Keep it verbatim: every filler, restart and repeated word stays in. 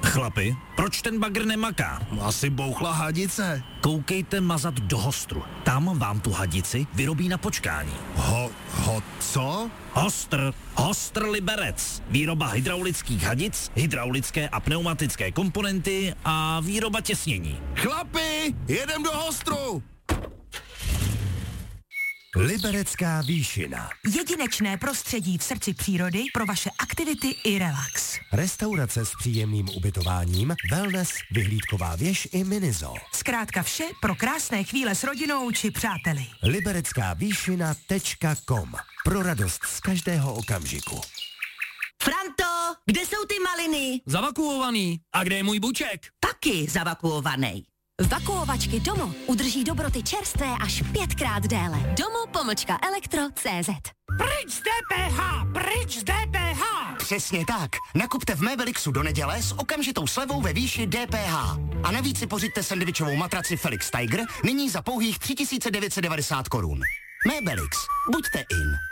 Chlapi, proč ten bagr nemaká? Asi bouchla hadice. Koukejte mazat do Hostru. Tam vám tu hadici vyrobí na počkání. Ho, ho, co? Hostr, Hostr Liberec. Výroba hydraulických hadic, hydraulické a pneumatické komponenty a výroba těsnění. Chlapi, jedem do Hostru! Liberecká výšina. Jedinečné prostředí v srdci přírody pro vaše aktivity i relax. Restaurace s příjemným ubytováním, wellness, vyhlídková věž i minizo. Zkrátka vše pro krásné chvíle s rodinou či přáteli. liberecká výšina tečka com. Pro radost z každého okamžiku. Franto, kde jsou ty maliny? Zavakuovaný. A kde je můj buček? Taky zavakuovaný. Vakuovačky Domo udrží dobroty čerstvé až pětkrát déle. Domo pomlčka elektro tečka cé zet. Pryč z D P H! Pryč z D P H! Přesně tak. Nakupte v Mébelixu do neděle s okamžitou slevou ve výši D P H. A navíc si pořiďte sendvičovou matraci Felix Tiger nyní za pouhých tři tisíce devět set devadesát korun. Mébelix. Buďte in.